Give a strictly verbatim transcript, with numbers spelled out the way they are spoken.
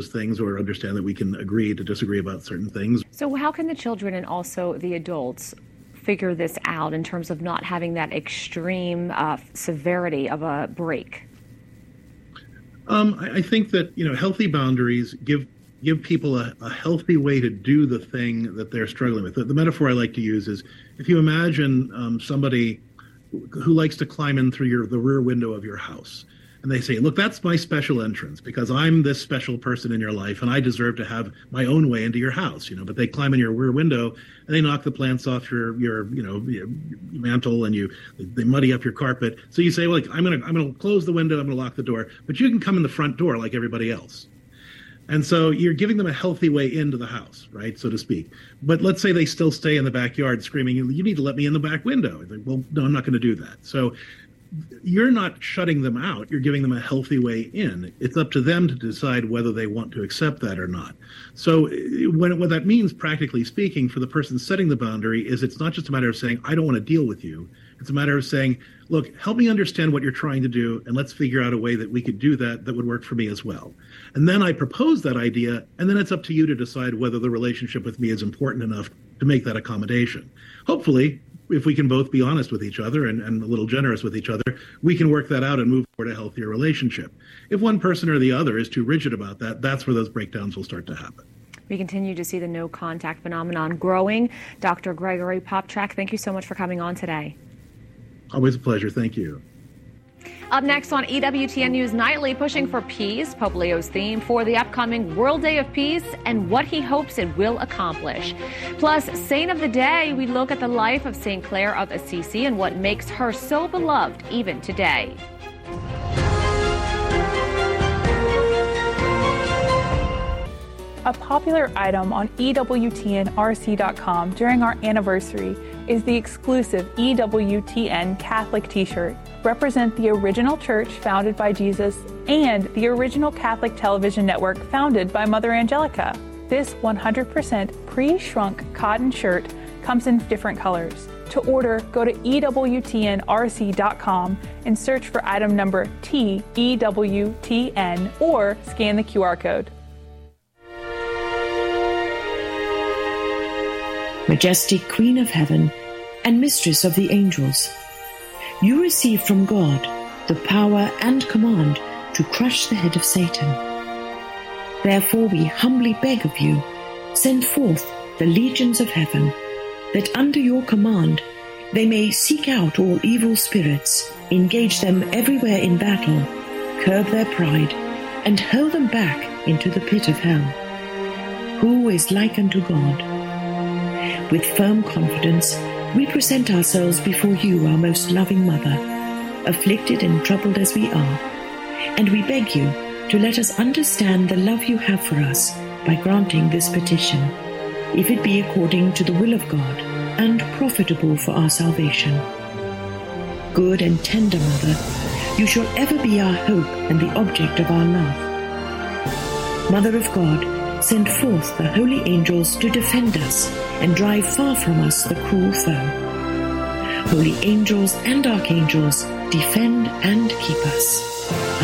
things or understand that we can agree to disagree about certain things. So how can the children and also the adults figure this out in terms of not having that extreme uh, severity of a break? Um, I, I think that, you know, healthy boundaries give give people a, a healthy way to do the thing that they're struggling with. The, the metaphor I like to use is if you imagine um, somebody who likes to climb in through your the rear window of your house. And they say, look, that's my special entrance because I'm this special person in your life and I deserve to have my own way into your house, you know, but they climb in your rear window and they knock the plants off your, your, you know, your mantle and you, they muddy up your carpet. So you say, well, like, I'm going to, I'm going to close the window. I'm going to lock the door, but you can come in the front door like everybody else. And so you're giving them a healthy way into the house, right, so to speak. But let's say they still stay in the backyard screaming, you need to let me in the back window. Like, well, no, I'm not going to do that. So you're not shutting them out. You're giving them a healthy way in. It's up to them to decide whether they want to accept that or not. So when, what that means, practically speaking, for the person setting the boundary is it's not just a matter of saying, I don't want to deal with you. It's a matter of saying, look, help me understand what you're trying to do, and let's figure out a way that we could do that that would work for me as well. And then I propose that idea, and then it's up to you to decide whether the relationship with me is important enough to make that accommodation. Hopefully, if we can both be honest with each other and, and a little generous with each other, we can work that out and move toward a healthier relationship. If one person or the other is too rigid about that, that's where those breakdowns will start to happen. We continue to see the no contact phenomenon growing. Doctor Gregory Popcak, thank you so much for coming on today. Always a pleasure. Thank you. Up next on E W T N News Nightly, pushing for peace, Pope Leo's theme for the upcoming World Day of Peace and what he hopes it will accomplish. Plus, Saint of the Day, we look at the life of Saint Clare of Assisi and what makes her so beloved even today. A popular item on E W T N R C dot com during our anniversary is the exclusive E W T N Catholic t-shirt. Represent the original church founded by Jesus and the original Catholic television network founded by Mother Angelica. This one hundred percent pre-shrunk cotton shirt comes in different colors. To order, go to E W T N R C dot com and search for item number T E W T N or scan the Q R code. Majestic Queen of Heaven and Mistress of the Angels, you receive from God the power and command to crush the head of Satan. Therefore we humbly beg of you, send forth the legions of heaven, that under your command they may seek out all evil spirits, engage them everywhere in battle, curb their pride, and hurl them back into the pit of hell. Who is like unto God? With firm confidence, we present ourselves before you, our most loving Mother, afflicted and troubled as we are, and we beg you to let us understand the love you have for us by granting this petition, if it be according to the will of God and profitable for our salvation. Good and tender Mother, you shall ever be our hope and the object of our love. Mother of God, send forth the holy angels to defend us and drive far from us the cruel foe. Holy angels and archangels, defend and keep us.